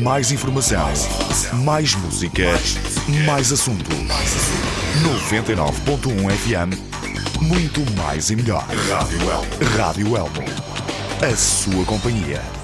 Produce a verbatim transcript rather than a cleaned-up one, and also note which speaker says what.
Speaker 1: Mais informação, mais música, mais assunto. noventa e nove ponto um F M, muito mais e melhor. Rádio Elmo. Rádio Elmo. A sua companhia.